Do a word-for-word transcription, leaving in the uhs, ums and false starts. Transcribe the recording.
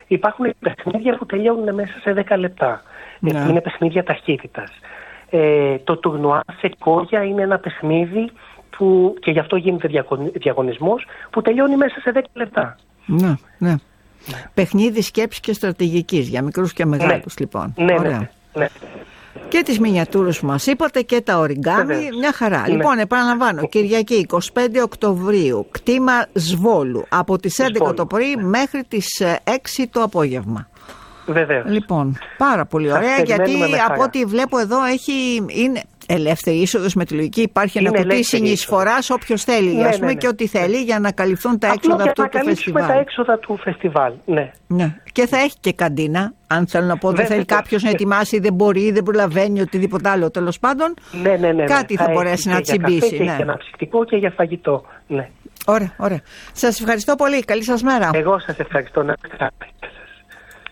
υπάρχουν παιχνίδια που τελειώνουν μέσα σε δέκα λεπτά. Ναι. Είναι παιχνίδια ταχύτητας. Ε, το τουρνουά σε κόγια είναι ένα παιχνίδι που, και γι' αυτό γίνεται διαγωνισμός, που τελειώνει μέσα σε δέκα λεπτά. Ναι, ναι. Ναι. Παιχνίδι σκέψης και στρατηγικής για μικρούς και μεγάλους, ναι. λοιπόν. Ναι, ναι, ναι. Και τις μινιατούρες που μας είπατε και τα οριγκάμι, μια χαρά. Ναι. Λοιπόν, επαναλαμβάνω, Κυριακή εικοστή πέμπτη Οκτωβρίου, κτήμα Σβόλου, από τις έντεκα Σβόλου. Το πρωί μέχρι τις έξι το απόγευμα. Βεβαίως. Λοιπόν, πάρα πολύ ωραία, γιατί από ό,τι βλέπω εδώ έχει, είναι ελεύθερη είσοδος με τη λογική, υπάρχει ένα κουτί συνεισφοράς όποιος θέλει, ναι, ας πούμε, ναι, ναι. και ό,τι θέλει για να καλυφθούν τα έξοδα αυτού του φεστιβάλ. τα έξοδα του φεστιβάλ, ναι. ναι. Και θα έχει και καντίνα, αν θέλω να πω, δεν θέλει κάποιος να ετοιμάσει, δεν μπορεί, δεν προλαβαίνει, οτιδήποτε άλλο, τέλος πάντων. Ναι, ναι, ναι, κάτι θα, θα μπορέσει να τσιμπήσει. Και ναι. για αναψυκτικό και για φαγητό, ναι. Ωραία, ωραία. Σας ευχαριστώ πολύ. Καλή σας μέρα. Εγώ σας ευχαριστώ. Να